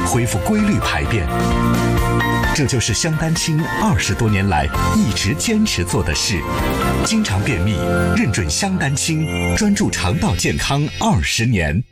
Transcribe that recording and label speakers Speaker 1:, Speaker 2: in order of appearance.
Speaker 1: 恢复规律排便。这就是香丹清20多年来一直坚持做的事。经常便秘，认准香丹清，专注肠道健康20年。